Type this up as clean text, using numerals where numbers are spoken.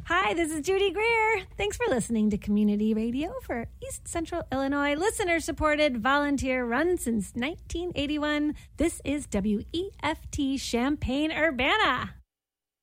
Hi, this is Judy Greer. Thanks for listening to Community Radio for East Central Illinois, listener-supported, volunteer-run since 1981. This is WEFT Champaign-Urbana.